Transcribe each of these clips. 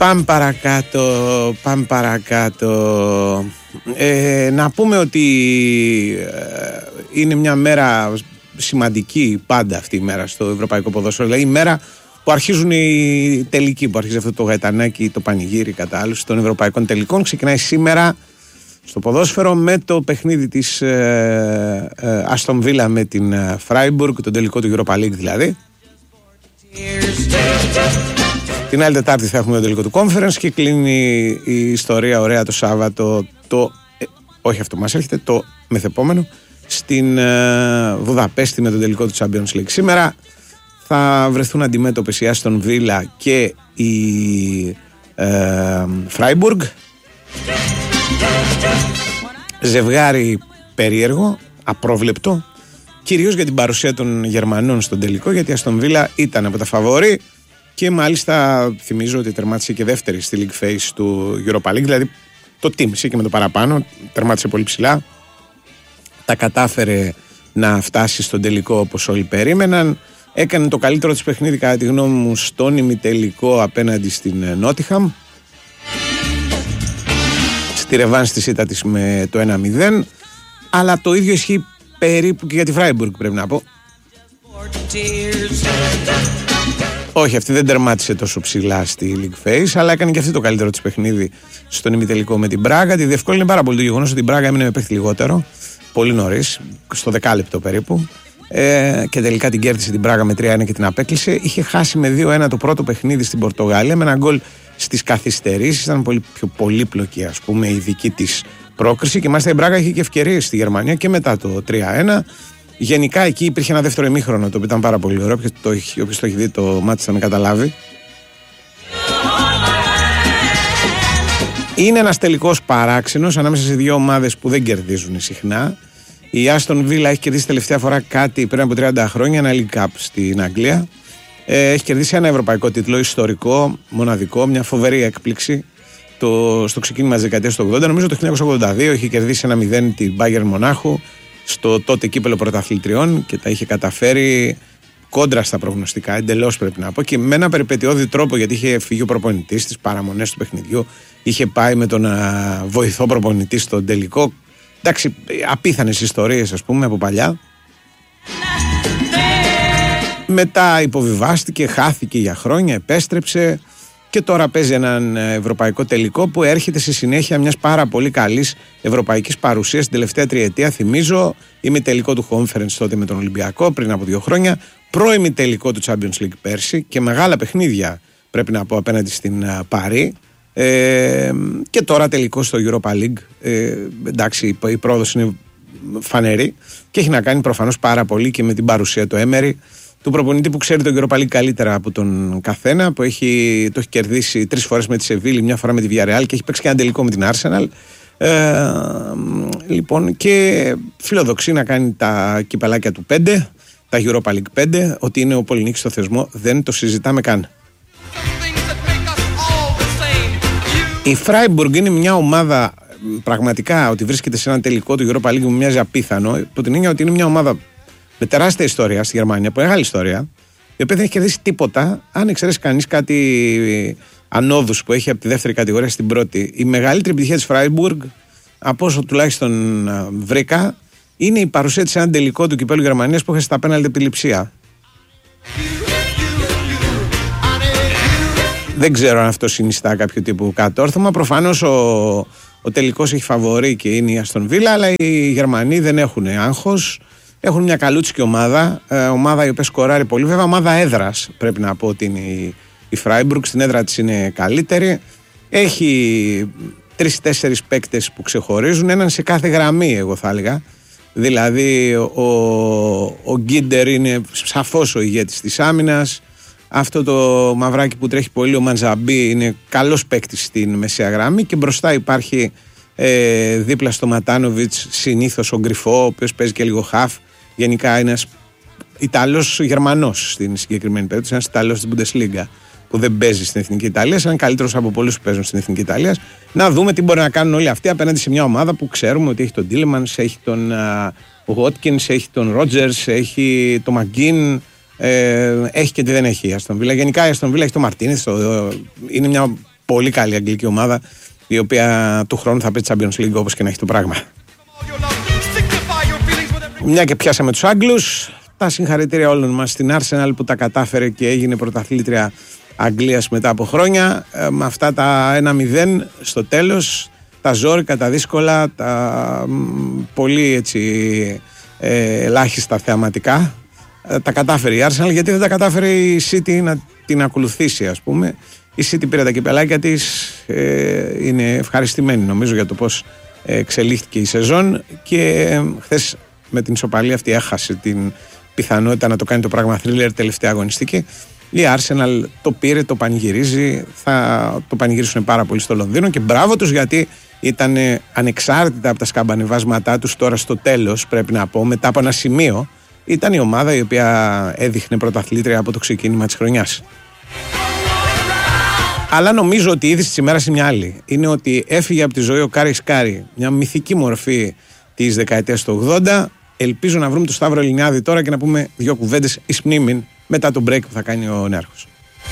Πάμε παρακάτω. Να πούμε ότι είναι μια μέρα σημαντική πάντα αυτή η μέρα στο ευρωπαϊκό ποδόσφαιρο. Δηλαδή η μέρα που αρχίζουν οι τελικοί, που αρχίζει αυτό το γαϊτανάκι, το πανηγύρι κατά άλλους των ευρωπαϊκών τελικών. Ξεκινάει σήμερα στο ποδόσφαιρο με το παιχνίδι της Αστον Βίλα με την Φράιμπουργκ, τον τελικό του Europa League δηλαδή. Την άλλη Τετάρτη θα έχουμε το τελικό του Conference και κλείνει η ιστορία ωραία το Σάββατο, όχι αυτό μας έρχεται, το μεθεπόμενο, στην Βουδαπέστη με το τελικό του Champions League. Σήμερα θα βρεθούν αντιμέτωπες η Άστον Βίλα και η Φράιμπουργκ. Ζευγάρι περίεργο, απρόβλεπτο, κυρίως για την παρουσία των Γερμανών στον τελικό, γιατί η Αστον Βίλα ήταν από τα φαβορί και μάλιστα θυμίζω ότι τερμάτισε και δεύτερη στη League Phase του Europa League, δηλαδή το τίμησε και με το παραπάνω, τερμάτισε πολύ ψηλά, τα κατάφερε να φτάσει στον τελικό όπως όλοι περίμεναν, έκανε το καλύτερο της παιχνίδι κατά τη γνώμη μου στον ημιτελικό απέναντι στην Νότιχαμ, στη ρεβάνς της ήττα της με το 1-0, αλλά το ίδιο ισχύει περίπου και για τη Φράιμπουργκ, πρέπει να πω. Όχι, αυτή δεν τερμάτισε τόσο ψηλά στη League Phase, αλλά έκανε και αυτή το καλύτερο της παιχνίδι στον ημιτελικό με την Μπράγα. Τη διευκόλυνε πάρα πολύ το γεγονός ότι η Μπράγα έμεινε με παίχτη λιγότερο, πολύ νωρίς, στο δεκάλεπτο περίπου. Και τελικά την κέρδισε την Μπράγα με 3-1 και την απέκλεισε. Είχε χάσει με 2-1 το πρώτο παιχνίδι στην Πορτογαλία με ένα γκολ στις καθυστερήσεις. Ήταν πολύ πιο πολύπλοκη, ας πούμε, η δική της πρόκριση. Και μάλιστα η Μπράγα είχε και ευκαιρίες στη Γερμανία και μετά το 3-1. Γενικά εκεί υπήρχε ένα δεύτερο ημίχρονο, το οποίο ήταν πάρα πολύ ωραίο. Όποιος το έχει δει το μάτι θα με καταλάβει. Είναι ένας τελικός παράξενος ανάμεσα σε δύο ομάδες που δεν κερδίζουν συχνά. Η Άστον Βίλα έχει κερδίσει τελευταία φορά κάτι πριν από 30 χρόνια, ένα League Cup στην Αγγλία. Έχει κερδίσει ένα ευρωπαϊκό τίτλο, ιστορικό, μοναδικό, μια φοβερή έκπληξη στο ξεκίνημα της δεκαετίας του 80. Νομίζω το 1982 είχε κερδίσει 1-0 την Bayern Μονάχου στο τότε κύπελο πρωταθλητριών και τα είχε καταφέρει κόντρα στα προγνωστικά, εντελώς πρέπει να πω, και με ένα περιπετειώδη τρόπο, γιατί είχε φύγει ο προπονητής στις παραμονές του παιχνιδιού, είχε πάει με τον βοηθό προπονητή στον τελικό. Εντάξει, απίθανες ιστορίες, ας πούμε, από παλιά. Μετά υποβιβάστηκε, χάθηκε για χρόνια, επέστρεψε και τώρα παίζει έναν ευρωπαϊκό τελικό που έρχεται στη συνέχεια μιας πάρα πολύ καλής ευρωπαϊκής παρουσίας την τελευταία τριετία. Θυμίζω, ημιτελικό του Conference τότε με τον Ολυμπιακό πριν από 2 χρόνια, προημιτελικό του Champions League πέρσι και μεγάλα παιχνίδια, πρέπει να πω, απέναντι στην Παρί. Και τώρα τελικό στο Europa League. Εντάξει, η πρόοδος είναι φανερή και έχει να κάνει προφανώς πάρα πολύ και με την παρουσία του Έμερι, του προπονητή που ξέρει το Europa League καλύτερα από τον καθένα, που το έχει κερδίσει 3 φορές με τη Σεβίλη, 1 φορά με τη Villarreal και έχει παίξει και ένα τελικό με την Arsenal. Λοιπόν, και φιλοδοξεί να κάνει τα κυπελάκια του 5, τα Europa League 5, ότι είναι ο πολυνίκης στο θεσμό, δεν το συζητάμε καν. Η Φράιμπουργκ είναι μια ομάδα πραγματικά ότι βρίσκεται σε ένα τελικό του Europa League μου μοιάζει απίθανο, από την έννοια ότι είναι μια ομάδα με τεράστια ιστορία στη Γερμανία, που μεγάλη ιστορία, η οποία δεν έχει κερδίσει τίποτα, αν εξαιρέσει κανείς κάτι ανόδους που έχει από τη δεύτερη κατηγορία στην πρώτη. Η μεγαλύτερη επιτυχία της Φράιμπουργκ, από όσο τουλάχιστον βρήκα, είναι η παρουσία της σε ένα τελικό του κυπέλλου Γερμανίας που είχε στα πέναλτι επί λειψία. Δεν ξέρω αν αυτό συνιστά κάποιο τύπου κατόρθωμα. Προφανώς ο τελικός έχει φαβορί και είναι η Αστον Βίλα, αλλά οι Γερμανοί δεν έχουν άγχος. Έχουν μια καλούτσικη ομάδα, ομάδα η οποία σκοράρει πολύ. Βέβαια, ομάδα έδρας πρέπει να πω ότι είναι η Φράιμπουργκ. Στην έδρα της είναι καλύτερη. Έχει 3-4 παίκτες που ξεχωρίζουν, έναν σε κάθε γραμμή, εγώ θα έλεγα. Δηλαδή, ο Γκίντερ είναι σαφώς ο ηγέτης της άμυνας. Αυτό το μαυράκι που τρέχει πολύ, ο Μαντζαμπί, είναι καλός παίκτης στην μεσαία γραμμή και μπροστά υπάρχει δίπλα στο Ματάνοβιτς συνήθως ο Γκριφό, ο οποίος παίζει και λίγο χαφ. Γενικά ένας Ιταλός-Γερμανός στην συγκεκριμένη περίπτωση, ένας Ιταλός της Bundesliga που δεν παίζει στην Εθνική Ιταλία, σαν καλύτερος από πολλούς που παίζουν στην Εθνική Ιταλία. Να δούμε τι μπορεί να κάνουν όλοι αυτοί απέναντι σε μια ομάδα που ξέρουμε ότι έχει τον Τίλεμανς, έχει τον Γότκινς, έχει τον Ρότζερς, έχει τον Μαγκίν. Έχει και τι δεν έχει η Αστον Βίλα. Γενικά η Αστον Βίλα έχει τον Μαρτίνεθ. Είναι μια πολύ καλή αγγλική ομάδα, η οποία του χρόνου θα παίξει Champions League όπως και να έχει το πράγμα. Μια και πιάσαμε τους Άγγλους, τα συγχαρητήρια όλων μας στην Arsenal που τα κατάφερε και έγινε πρωταθλήτρια Αγγλίας μετά από χρόνια. Με αυτά τα 1-0 στο τέλος, τα ζόρικα, τα δύσκολα, τα πολύ έτσι ελάχιστα θεαματικά, τα κατάφερε η Arsenal. Γιατί δεν τα κατάφερε η City να την ακολουθήσει, ας πούμε. Η City πήρε τα κυπελάκια της, είναι ευχαριστημένη νομίζω για το πώς εξελίχθηκε η σεζόν, και χθες με την ισοπαλία αυτή έχασε την πιθανότητα να το κάνει το πράγμα thriller τελευταία αγωνιστική. Η Arsenal το πήρε, το πανηγυρίζει, θα το πανηγυρίσουν πάρα πολύ στο Λονδίνο και μπράβο τους, γιατί ήταν ανεξάρτητα από τα σκαμπανεβάσματά τους τώρα στο τέλος, πρέπει να πω, μετά από ένα σημείο, ήταν η ομάδα η οποία έδειχνε πρωταθλήτρια από το ξεκίνημα της χρονιάς. Αλλά νομίζω ότι η είδηση της ημέρας είναι μια άλλη. Είναι ότι έφυγε από τη ζωή ο Κάρι Σκάρι, μια μυθική μορφή της δεκαετίας του 80. Ελπίζω να βρούμε το Σταύρο Ελληνιάδη τώρα και να πούμε δύο κουβέντες εις μνήμην μετά το break που θα κάνει ο Νέαρχος.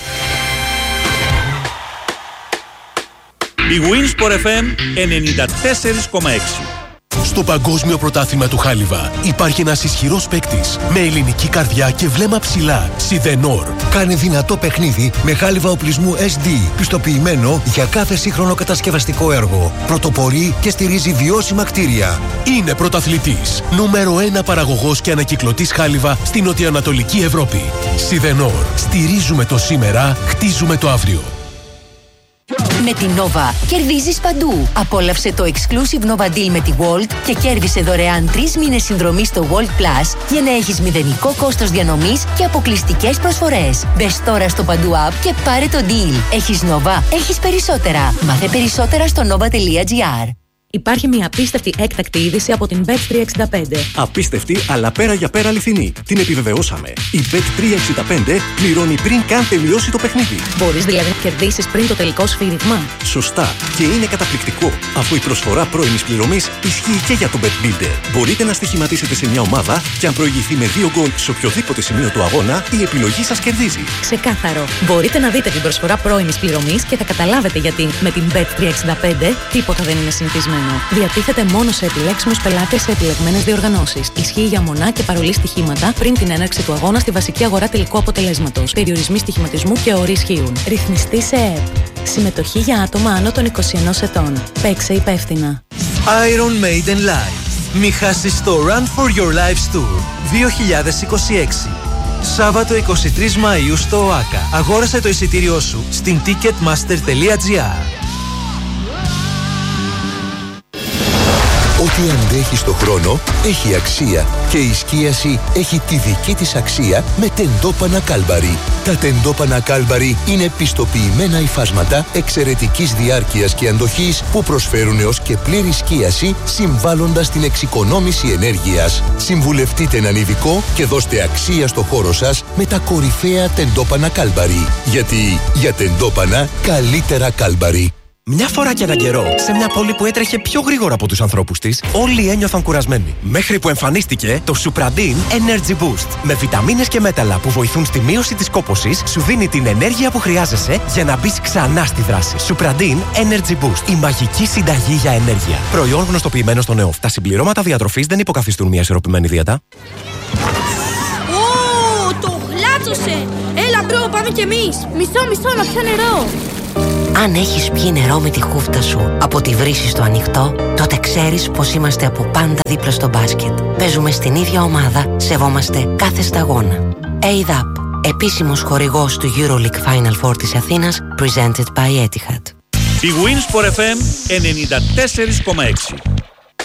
Η Winsport FM 94,6. Στο Παγκόσμιο Πρωτάθλημα του Χάλιβα υπάρχει ένας ισχυρός παίκτης με ελληνική καρδιά και βλέμμα ψηλά. Σιδενόρ. Κάνει δυνατό παιχνίδι με χάλιβα οπλισμού SD, πιστοποιημένο για κάθε σύγχρονο κατασκευαστικό έργο. Πρωτοπορεί και στηρίζει βιώσιμα κτίρια. Είναι πρωταθλητής. Νούμερο 1 παραγωγός και ανακυκλωτής χάλιβα στην νοτιοανατολική Ευρώπη. Σιδενόρ. Στηρίζουμε το σήμερα, χτίζουμε το αύριο. Με την Nova κερδίζεις παντού. Απόλαυσε το exclusive Nova Deal με τη Walt και κέρδισε δωρεάν 3 μήνες συνδρομή στο Walt Plus για να έχεις μηδενικό κόστος διανομής και αποκλειστικές προσφορές. Μπες τώρα στο Παντού App και πάρε το deal. Έχεις Nova, έχεις περισσότερα. Μάθε περισσότερα στο nova.gr. Υπάρχει μια απίστευτη έκτακτη είδηση από την Bet365. Απίστευτη, αλλά πέρα για πέρα αληθινή. Την επιβεβαιώσαμε. Η Bet365 πληρώνει πριν καν τελειώσει το παιχνίδι. Μπορείς δηλαδή να κερδίσεις πριν το τελικό σφύριγμα. Σωστά. Και είναι καταπληκτικό, αφού η προσφορά πρώιμης πληρωμής ισχύει και για το Bet Builder. Μπορείτε να στοιχηματίσετε σε μια ομάδα και αν προηγηθεί με 2 γκολ σε οποιοδήποτε σημείο του αγώνα, η επιλογή σας κερδίζει. Ξεκάθαρο. Μπορείτε να δείτε την προσφορά πρώιμης πληρωμής και θα καταλάβετε γιατί με την Bet365 τίποτα δεν είναι συνηθισμένο. Διατίθεται μόνο σε επιλέξιμους πελάτες σε επιλεγμένες διοργανώσεις. Ισχύει για μονά και παρολί στοιχήματα πριν την έναρξη του αγώνα στη βασική αγορά τελικού αποτελέσματος. Περιορισμοί στοιχηματισμού και όροι ισχύουν. Ρυθμιστή σε ΕΕΠ. Συμμετοχή για άτομα άνω των 21 ετών. Παίξε υπεύθυνα. Iron Maiden Live. Μη χάσεις το Run for Your Lives Tour 2026. Σάββατο 23 Μαΐου στο ΟΑΚΑ. Αγόρασε το εισιτήριό σου στην ticketmaster.gr. Ό,τι αντέχει στο χρόνο έχει αξία και η σκίαση έχει τη δική της αξία με τεντόπανα Κάλμπαρι. Τα τεντόπανα Κάλμπαρι είναι πιστοποιημένα υφάσματα εξαιρετικής διάρκειας και αντοχής που προσφέρουν έως και πλήρη σκίαση, συμβάλλοντας στην εξοικονόμηση ενέργειας. Συμβουλευτείτε έναν ειδικό και δώστε αξία στο χώρο σας με τα κορυφαία τεντόπανα Κάλμπαρι. Γιατί για τεντόπανα καλύτερα Κάλμπαρι. Μια φορά και έναν καιρό, σε μια πόλη που έτρεχε πιο γρήγορα από τους ανθρώπους της, όλοι ένιωθαν κουρασμένοι. Μέχρι που εμφανίστηκε το Supradin Energy Boost. Με βιταμίνες και μέταλλα που βοηθούν στη μείωση της κόπωσης, σου δίνει την ενέργεια που χρειάζεσαι για να μπεις ξανά στη δράση. Supradin Energy Boost. Η μαγική συνταγή για ενέργεια. Προϊόν γνωστοποιημένο στο ΝΕΟΦ. Τα συμπληρώματα διατροφής δεν υποκαθιστούν μια ισορροπημένη δίαιτα. Ω, το γλάτσωσε! Έλα, μπρο, πάμε κι εμείς. Μισό, να πιω νερό. Αν έχεις πιει νερό με τη χούφτα σου από τη βρύση στο ανοιχτό, τότε ξέρεις πως είμαστε από πάντα δίπλα στο μπάσκετ. Παίζουμε στην ίδια ομάδα, σεβόμαστε κάθε σταγόνα. ADAP, επίσημος χορηγός του EuroLeague Final Four της Αθήνας, presented by Etihad. Η Winsport FM 94,6.